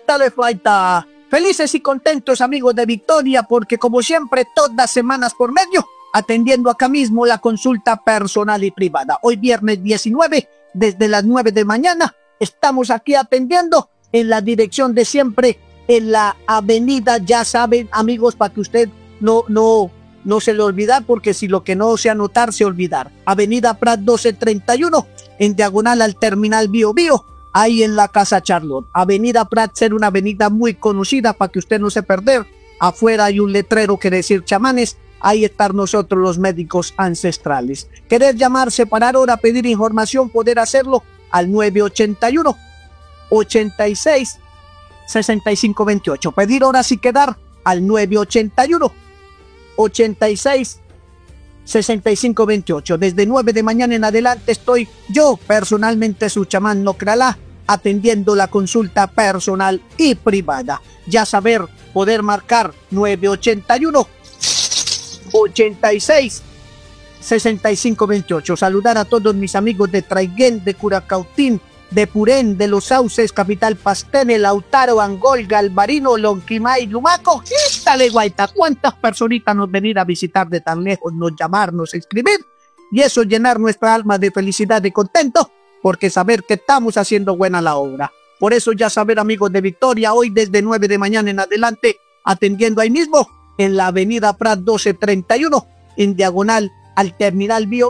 Cuánta le falta. Felices y contentos, amigos de Victoria, porque como siempre, todas semanas por medio, atendiendo acá mismo la consulta personal y privada. Hoy viernes 19, desde las 9 de mañana, estamos aquí atendiendo en la dirección de siempre, en la avenida, ya saben, amigos, para que usted no se le olvida, porque si lo que no se anotar, se olvidar. Avenida Prat 1231, en diagonal al terminal Bio Bio, ahí en la Casa Charlotte. Avenida Prat ser una avenida muy conocida para que usted no se perder. Afuera hay un letrero que decir chamanes. Ahí están nosotros los médicos ancestrales. Querer llamar, separar hora, pedir información, poder hacerlo al 981 86 65 28. Pedir horas y quedar al 981 86 65 28. Desde 9 de mañana en adelante estoy yo, personalmente su chamán Nocralá, atendiendo la consulta personal y privada. Ya saber, poder marcar 981 86 65 28. Saludar a todos mis amigos de Traiguén, de Curacautín, de Purén, de Los Sauces, Capital Pastene, Lautaro, Angol, Galvarino, Lonquimay, Lumaco. ¡Quítale, guaita! ¿Cuántas personitas nos venir a visitar de tan lejos, nos llamarnos, escribir? Y eso llenar nuestra alma de felicidad y contento, porque saber que estamos haciendo buena la obra. Por eso ya saber, amigos de Victoria, hoy desde 9 de mañana en adelante, atendiendo ahí mismo, en la avenida Prat 1231, en diagonal al terminal Bio